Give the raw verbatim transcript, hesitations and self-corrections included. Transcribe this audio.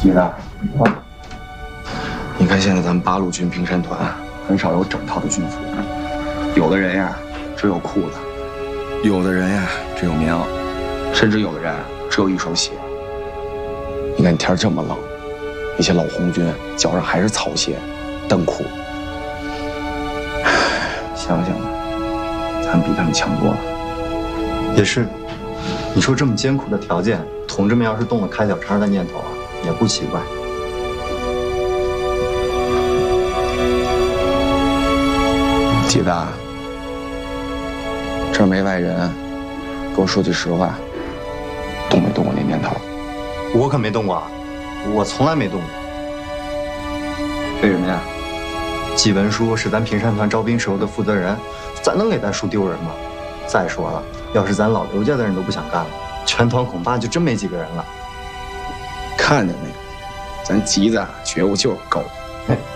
记得啊，你看现在咱们八路军平山团很少有整套的军服，有的人呀只有裤子，有的人呀只有棉袄，甚至有的人只有一双鞋。你看天这么冷，那些老红军脚上还是草鞋、蹬裤。想想啊，咱比他们强多了。 也是，你说这么艰苦的条件，同志们要是动了开小差的念头啊，也不奇怪。 记得啊，这儿没外人，给我说句实话，动没动过那念头？ 我可没动过啊，我从来没动过。 为什么呀？ 季文书是咱平山团招兵时候的负责人，咱能给咱叔丢人吗？再说了，要是咱老刘家的人都不想干了，全团恐怕就真没几个人了。 看见没有，咱吉子啊，觉悟就是高。